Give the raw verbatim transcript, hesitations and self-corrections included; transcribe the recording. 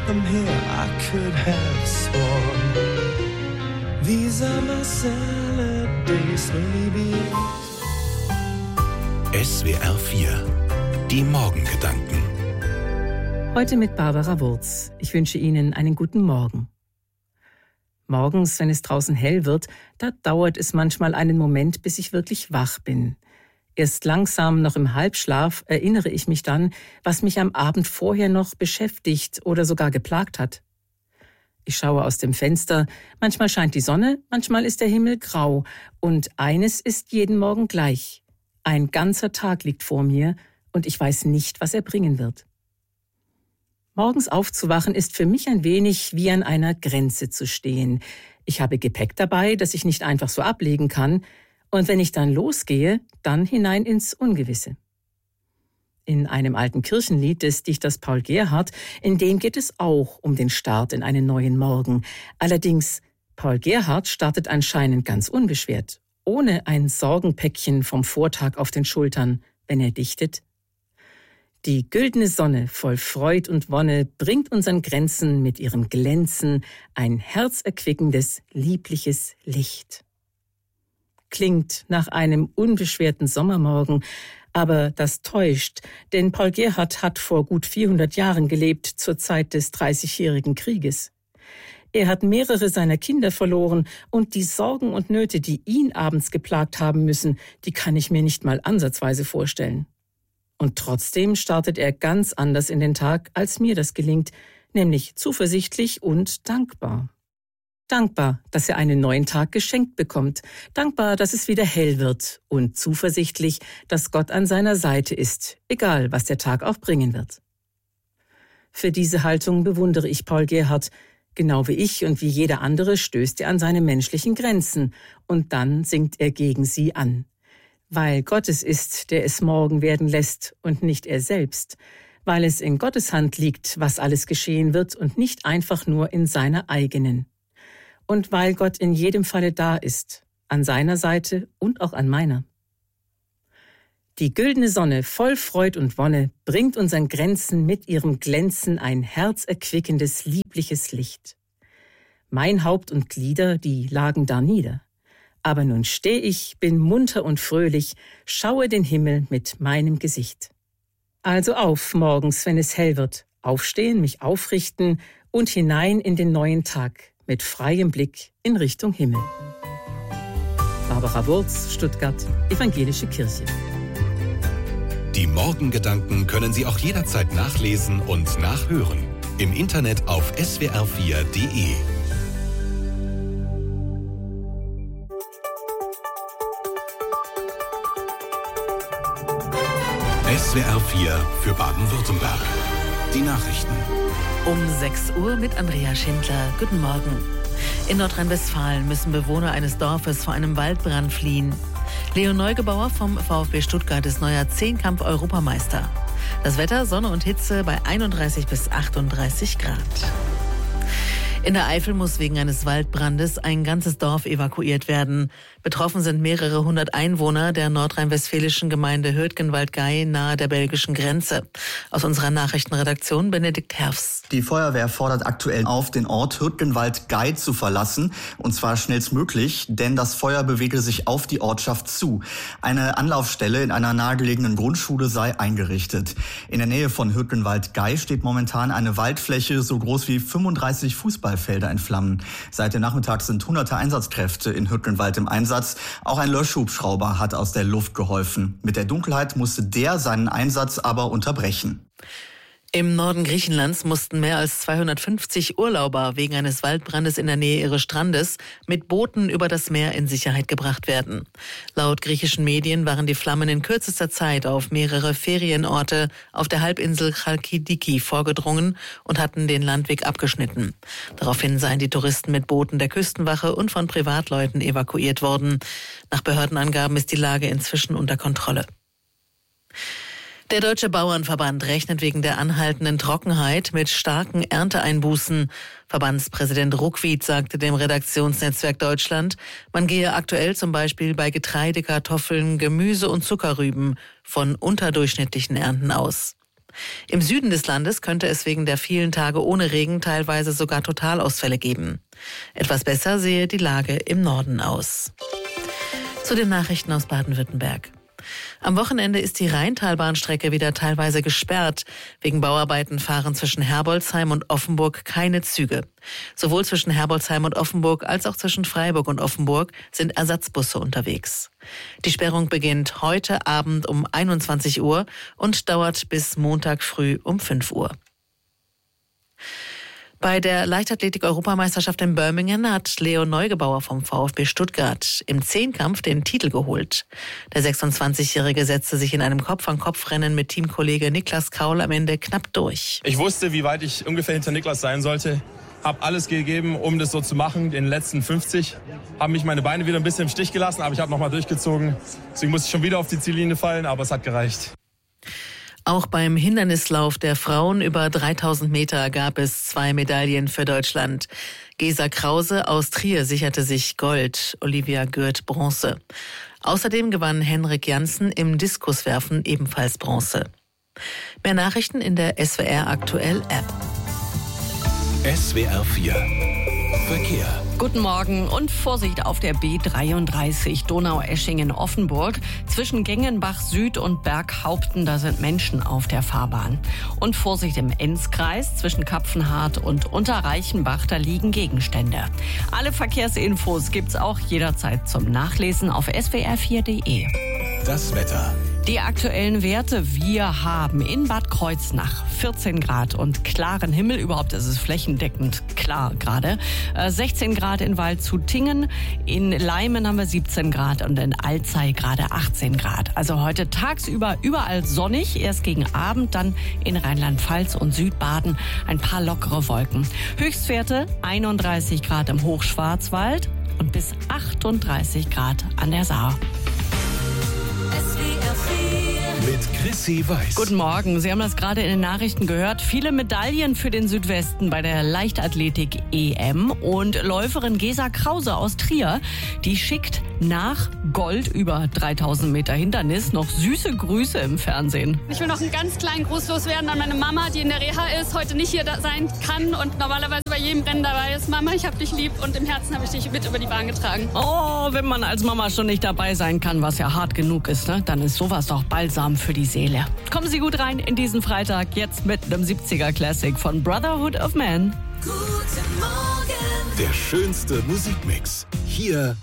I'm here, I could have sworn. These are my salad days, maybe. S W R vier, die Morgengedanken. Heute mit Barbara Wurz. Ich wünsche Ihnen einen guten Morgen. Morgens, wenn es draußen hell wird, da dauert es manchmal einen Moment, bis ich wirklich wach bin. Erst langsam, noch im Halbschlaf, erinnere ich mich dann, was mich am Abend vorher noch beschäftigt oder sogar geplagt hat. Ich schaue aus dem Fenster, manchmal scheint die Sonne, manchmal ist der Himmel grau und eines ist jeden Morgen gleich. Ein ganzer Tag liegt vor mir und ich weiß nicht, was er bringen wird. Morgens aufzuwachen ist für mich ein wenig wie an einer Grenze zu stehen. Ich habe Gepäck dabei, das ich nicht einfach so ablegen kann. Und wenn ich dann losgehe, dann hinein ins Ungewisse. In einem alten Kirchenlied des Dichters Paul Gerhardt, in dem geht es auch um den Start in einen neuen Morgen. Allerdings, Paul Gerhardt startet anscheinend ganz unbeschwert, ohne ein Sorgenpäckchen vom Vortag auf den Schultern, wenn er dichtet: Die güldene Sonne voll Freud und Wonne bringt unseren Grenzen mit ihrem Glänzen ein herzerquickendes, liebliches Licht. Klingt nach einem unbeschwerten Sommermorgen, aber das täuscht, denn Paul Gerhardt hat vor gut vierhundert Jahren gelebt, zur Zeit des Dreißigjährigen Krieges. Er hat mehrere seiner Kinder verloren und die Sorgen und Nöte, die ihn abends geplagt haben müssen, die kann ich mir nicht mal ansatzweise vorstellen. Und trotzdem startet er ganz anders in den Tag, als mir das gelingt, nämlich zuversichtlich und dankbar. Dankbar, dass er einen neuen Tag geschenkt bekommt, dankbar, dass es wieder hell wird und zuversichtlich, dass Gott an seiner Seite ist, egal was der Tag auch bringen wird. Für diese Haltung bewundere ich Paul Gerhardt. Genau wie ich und wie jeder andere stößt er an seine menschlichen Grenzen und dann sinkt er gegen sie an. Weil Gott es ist, der es morgen werden lässt und nicht er selbst. Weil es in Gottes Hand liegt, was alles geschehen wird und nicht einfach nur in seiner eigenen. Und weil Gott in jedem Falle da ist, an seiner Seite und auch an meiner. Die güldene Sonne voll Freud und Wonne bringt unseren Grenzen mit ihrem Glänzen ein herzerquickendes, liebliches Licht. Mein Haupt und Glieder, die lagen da nieder. Aber nun steh ich, bin munter und fröhlich, schaue den Himmel mit meinem Gesicht. Also auf morgens, wenn es hell wird, aufstehen, mich aufrichten und hinein in den neuen Tag, mit freiem Blick in Richtung Himmel. Barbara Wurz, Stuttgart, Evangelische Kirche. Die Morgengedanken können Sie auch jederzeit nachlesen und nachhören. Im Internet auf S W R vier Punkt de. S W R vier für Baden-Württemberg. Die Nachrichten. Um sechs Uhr mit Andrea Schindler. Guten Morgen. In Nordrhein-Westfalen müssen Bewohner eines Dorfes vor einem Waldbrand fliehen. Leon Neugebauer vom VfB Stuttgart ist neuer Zehnkampf-Europameister. Das Wetter, Sonne und Hitze bei einunddreißig bis achtunddreißig Grad. In der Eifel muss wegen eines Waldbrandes ein ganzes Dorf evakuiert werden. Betroffen sind mehrere hundert Einwohner der nordrhein-westfälischen Gemeinde Hürtgenwald-Gey nahe der belgischen Grenze. Aus unserer Nachrichtenredaktion Benedikt Herfs. Die Feuerwehr fordert aktuell auf, den Ort Hürtgenwald-Gey zu verlassen, und zwar schnellstmöglich, denn das Feuer bewege sich auf die Ortschaft zu. Eine Anlaufstelle in einer nahegelegenen Grundschule sei eingerichtet. In der Nähe von Hürtgenwald-Gey steht momentan eine Waldfläche so groß wie fünfunddreißig Fußballfelder in Flammen. Seit dem Nachmittag sind hunderte Einsatzkräfte in Hürtgenwald im Einsatz. Auch ein Löschhubschrauber hat aus der Luft geholfen. Mit der Dunkelheit musste der seinen Einsatz aber unterbrechen. Im Norden Griechenlands mussten mehr als zweihundertfünfzig Urlauber wegen eines Waldbrandes in der Nähe ihres Strandes mit Booten über das Meer in Sicherheit gebracht werden. Laut griechischen Medien waren die Flammen in kürzester Zeit auf mehrere Ferienorte auf der Halbinsel Chalkidiki vorgedrungen und hatten den Landweg abgeschnitten. Daraufhin seien die Touristen mit Booten der Küstenwache und von Privatleuten evakuiert worden. Nach Behördenangaben ist die Lage inzwischen unter Kontrolle. Der Deutsche Bauernverband rechnet wegen der anhaltenden Trockenheit mit starken Ernteeinbußen. Verbandspräsident Ruckwied sagte dem Redaktionsnetzwerk Deutschland, man gehe aktuell zum Beispiel bei Getreide, Kartoffeln, Gemüse und Zuckerrüben von unterdurchschnittlichen Ernten aus. Im Süden des Landes könnte es wegen der vielen Tage ohne Regen teilweise sogar Totalausfälle geben. Etwas besser sehe die Lage im Norden aus. Zu den Nachrichten aus Baden-Württemberg. Am Wochenende ist die Rheintalbahnstrecke wieder teilweise gesperrt. Wegen Bauarbeiten fahren zwischen Herbolzheim und Offenburg keine Züge. Sowohl zwischen Herbolzheim und Offenburg als auch zwischen Freiburg und Offenburg sind Ersatzbusse unterwegs. Die Sperrung beginnt heute Abend um einundzwanzig Uhr und dauert bis Montag früh um fünf Uhr. Bei der Leichtathletik-Europameisterschaft in Birmingham hat Leo Neugebauer vom VfB Stuttgart im Zehnkampf den Titel geholt. Der sechsundzwanzigjährige setzte sich in einem Kopf-an-Kopf-Rennen mit Teamkollege Niklas Kaul am Ende knapp durch. Ich wusste, wie weit ich ungefähr hinter Niklas sein sollte. Habe alles gegeben, um das so zu machen. In den letzten fünfzig haben mich meine Beine wieder ein bisschen im Stich gelassen, aber ich habe nochmal durchgezogen. Deswegen musste ich schon wieder auf die Ziellinie fallen, aber es hat gereicht. Auch beim Hindernislauf der Frauen über dreitausend Meter gab es zwei Medaillen für Deutschland. Gesa Krause aus Trier sicherte sich Gold, Olivia Gürt Bronze. Außerdem gewann Henrik Janssen im Diskuswerfen ebenfalls Bronze. Mehr Nachrichten in der S W R Aktuell App. S W R vier Verkehr. Guten Morgen und Vorsicht auf der B dreiunddreißig Donaueschingen-Offenburg. Zwischen Gengenbach Süd und Berghaupten, da sind Menschen auf der Fahrbahn. Und Vorsicht im Enzkreis zwischen Kapfenhardt und Unterreichenbach, da liegen Gegenstände. Alle Verkehrsinfos gibt's auch jederzeit zum Nachlesen auf s w r vier punkt d e. Das Wetter. Die aktuellen Werte: Wir haben in Bad Kreuznach vierzehn Grad und klaren Himmel. Überhaupt ist es flächendeckend klar gerade. sechzehn Grad in Waldshut-Tiengen. In Leimen haben wir siebzehn Grad und in Alzey gerade achtzehn Grad. Also heute tagsüber überall sonnig. Erst gegen Abend dann in Rheinland-Pfalz und Südbaden ein paar lockere Wolken. Höchstwerte einunddreißig Grad im Hochschwarzwald und bis achtunddreißig Grad an der Saar. Mit Chrissy Weiß. Guten Morgen. Sie haben das gerade in den Nachrichten gehört. Viele Medaillen für den Südwesten bei der Leichtathletik-E M. Und Läuferin Gesa Krause aus Trier, die schickt nach Gold über dreitausend Meter Hindernis noch süße Grüße im Fernsehen. Ich will noch einen ganz kleinen Gruß loswerden an meine Mama, die in der Reha ist, heute nicht hier sein kann und normalerweise bei jedem Rennen dabei ist. Mama, ich hab dich lieb und im Herzen habe ich dich mit über die Bahn getragen. Oh, wenn man als Mama schon nicht dabei sein kann, was ja hart genug ist, ne? Dann ist sowas doch Balsam für die Seele. Kommen Sie gut rein in diesen Freitag, jetzt mit einem siebziger Classic von Brotherhood of Man. Guten Morgen. Der schönste Musikmix. Hier